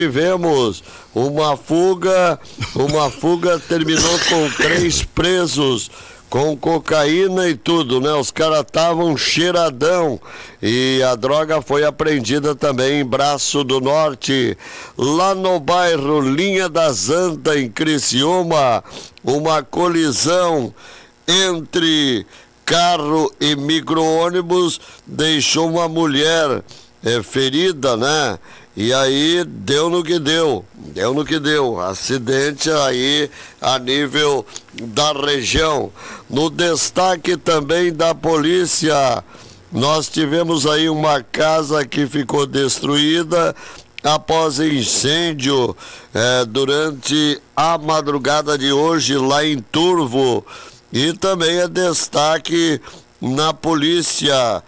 Tivemos uma fuga terminou com 3 presos, com cocaína e tudo, né? Os caras estavam cheiradão e a droga foi apreendida também em Braço do Norte. Lá no bairro Linha das Antas, em Criciúma, uma colisão entre carro e micro-ônibus deixou uma mulher ferida, né? E aí deu no que deu, acidente aí a nível da região. No destaque também da polícia, nós tivemos aí uma casa que ficou destruída após incêndio durante a madrugada de hoje lá em Turvo. E também é destaque na polícia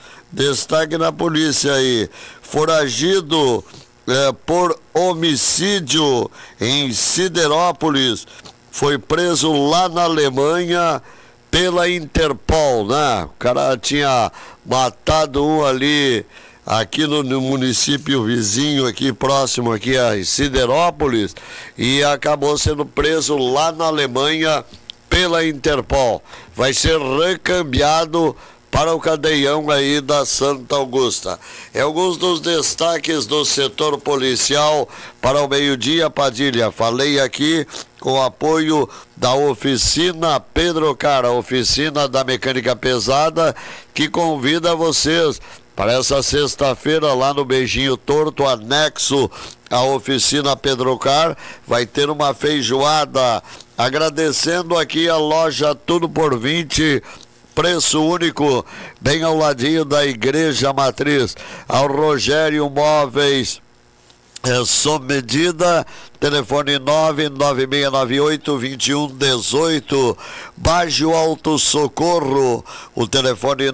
aí, foragido por homicídio em Siderópolis, foi preso lá na Alemanha pela Interpol, né? O cara tinha matado um ali, aqui no município vizinho, aqui próximo aqui a Siderópolis, e acabou sendo preso lá na Alemanha pela Interpol. Vai ser recambiado para o cadeião aí da Santa Augusta. Alguns dos destaques do setor policial para o meio-dia, Padilha. Falei aqui com o apoio da oficina Pedrocar, a oficina da mecânica pesada, que convida vocês para essa sexta-feira lá no Beijinho Torto, anexo à oficina Pedrocar. Vai ter uma feijoada. Agradecendo aqui a loja Tudo por 20, preço único, bem ao ladinho da Igreja Matriz. Ao Rogério Móveis, sob medida, telefone 99698-2118. Baixo Alto Socorro, o telefone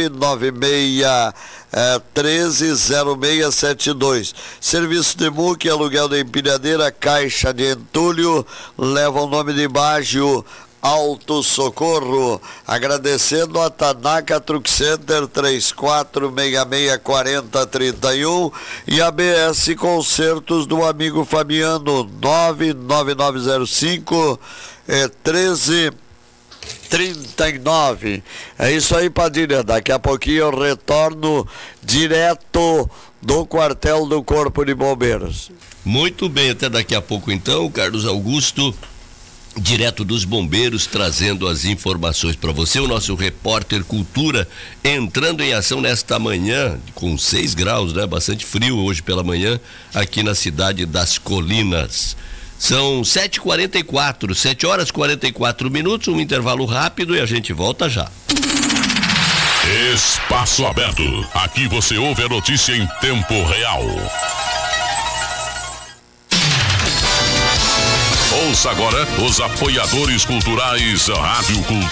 996130672. Serviço de muque, aluguel de empilhadeira, caixa de entulho, leva o nome de Baixo Alto Socorro. Agradecendo a Tanaka Truck Center 34664031 e a BS Concertos do amigo Fabiano 99905 1339. É isso aí, Padilha. Daqui a pouquinho eu retorno direto do quartel do Corpo de Bombeiros. Muito bem, até daqui a pouco então, Carlos Augusto, direto dos bombeiros, trazendo as informações para você. O nosso repórter Cultura entrando em ação nesta manhã, com 6 graus, né? Bastante frio hoje pela manhã, aqui na cidade das Colinas. São 7h44, 7h44, um intervalo rápido e a gente volta já. Espaço Aberto. Aqui você ouve a notícia em tempo real. Ouça agora os apoiadores culturais Rádio Cultura.